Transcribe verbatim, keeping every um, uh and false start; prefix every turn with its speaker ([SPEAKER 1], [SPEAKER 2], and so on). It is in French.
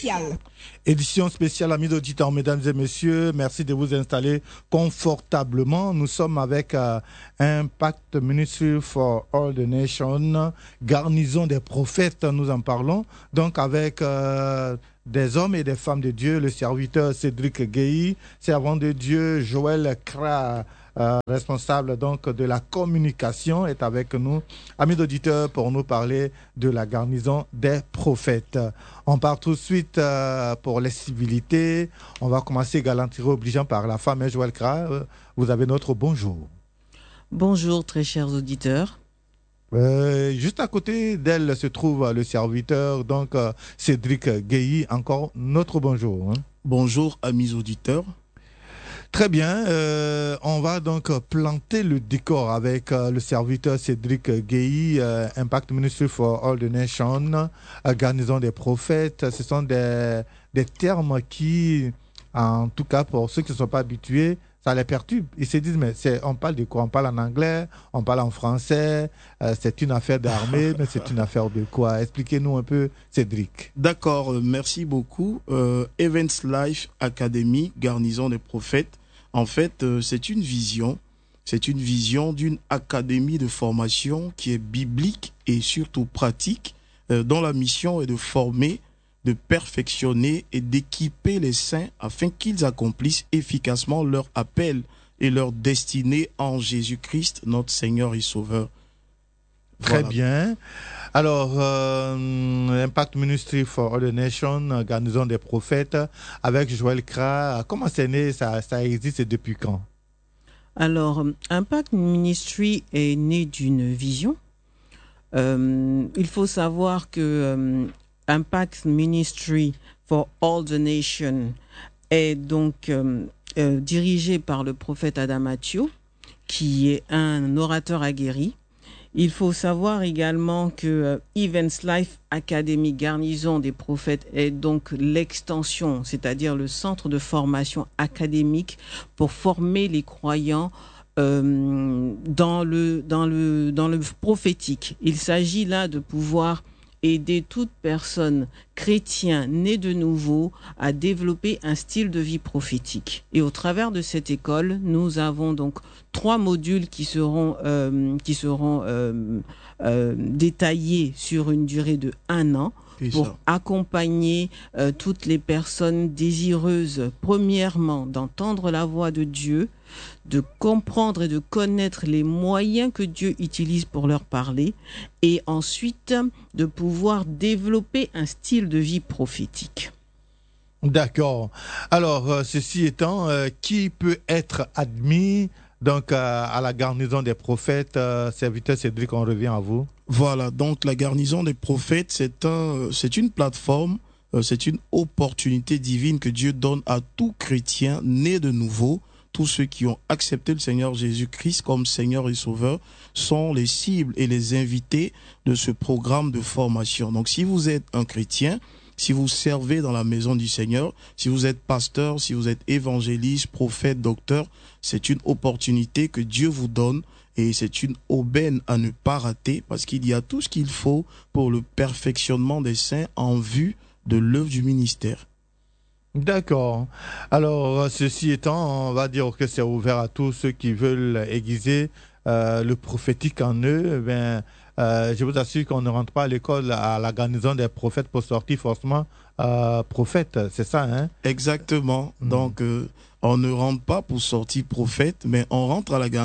[SPEAKER 1] spéciale.
[SPEAKER 2] Édition spéciale, amis auditeurs, mesdames et messieurs, merci de vous installer confortablement. Nous sommes avec euh, Impact Ministry for All the Nations, garnison des prophètes, nous en parlons. Donc avec euh, des hommes et des femmes de Dieu, le serviteur Cédric Guéhi, servant de Dieu Joël Kra, Euh, responsable donc de la communication, est avec nous. Amis d'auditeurs, pour nous parler de la garnison des prophètes. On part tout de suite euh, pour les civilités. On va commencer galanterie obligeant par la femme, hein, Joël Kra. Euh, vous avez notre bonjour.
[SPEAKER 3] Bonjour, très chers auditeurs.
[SPEAKER 2] Euh, juste à côté d'elle se trouve le serviteur, donc euh, Cédric Guéhi. Encore notre bonjour. Hein.
[SPEAKER 4] Bonjour, amis auditeurs.
[SPEAKER 2] Très bien, euh, on va donc planter le décor avec euh, le serviteur Cédric Guéhi, euh, Impact Ministry for All the Nations, euh, garnison des prophètes. Ce sont des, des termes qui, en tout cas pour ceux qui ne sont pas habitués, ça les perturbe. Ils se disent, mais c'est, on parle de quoi? On parle en anglais, on parle en français, euh, c'est une affaire d'armée, mais c'est une affaire de quoi? Expliquez-nous un peu, Cédric.
[SPEAKER 4] D'accord, euh, merci beaucoup. Euh, Events Life Academy, garnison des prophètes. En fait, euh, c'est une vision, c'est une vision d'une académie de formation qui est biblique et surtout pratique, euh, dont la mission est de former, de perfectionner et d'équiper les saints afin qu'ils accomplissent efficacement leur appel et leur destinée en Jésus-Christ, notre Seigneur et Sauveur.
[SPEAKER 2] Très
[SPEAKER 4] Voilà.
[SPEAKER 2] bien. Alors, euh, Impact Ministry for All the Nations, garnison des prophètes, avec Joël Kra. Comment c'est né? Ça, ça existe depuis quand?
[SPEAKER 3] Alors, Impact Ministry est né d'une vision. Euh, il faut savoir que euh, Impact Ministry for All the Nations est donc euh, euh, dirigé par le prophète Adamatio, qui est un orateur aguerri. Il faut savoir également que euh, Events Life Academy Garnison des prophètes est donc l'extension, c'est-à-dire le centre de formation académique pour former les croyants euh, dans le, dans le, dans le prophétique. Il s'agit là de pouvoir aider toute personne chrétien né de nouveau à développer un style de vie prophétique. Et au travers de cette école, nous avons donc trois modules qui seront, euh, qui seront euh, euh, détaillés sur une durée de un an
[SPEAKER 4] Et
[SPEAKER 3] pour
[SPEAKER 4] ça.
[SPEAKER 3] accompagner euh, toutes les personnes désireuses, premièrement, d'entendre la voix de Dieu, de comprendre et de connaître les moyens que Dieu utilise pour leur parler, et ensuite de pouvoir développer un style de vie prophétique.
[SPEAKER 2] D'accord. Alors, euh, ceci étant, euh, qui peut être admis donc euh, à la garnison des prophètes? euh, Serviteur Cédric, on revient à vous.
[SPEAKER 4] Voilà, donc la garnison des prophètes, c'est un, c'est une plateforme, euh, c'est une opportunité divine que Dieu donne à tout chrétien né de nouveau. Tous ceux qui ont accepté le Seigneur Jésus-Christ comme Seigneur et Sauveur sont les cibles et les invités de ce programme de formation. Donc si vous êtes un chrétien, si vous servez dans la maison du Seigneur, si vous êtes pasteur, si vous êtes évangéliste, prophète, docteur, c'est une opportunité que Dieu vous donne et c'est une aubaine à ne pas rater parce qu'il y a tout ce qu'il faut pour le perfectionnement des saints en vue de l'œuvre du ministère.
[SPEAKER 2] D'accord. Alors, ceci étant, on va dire que c'est ouvert à tous ceux qui veulent aiguiser euh, le prophétique en eux. Ben, euh, je vous assure qu'on ne rentre pas à l'école à la garnison des prophètes pour sortir forcément euh, prophète. C'est ça, hein?
[SPEAKER 4] Exactement.
[SPEAKER 2] Mm.
[SPEAKER 4] Donc, euh, on ne rentre pas pour sortir prophète, mais on rentre à la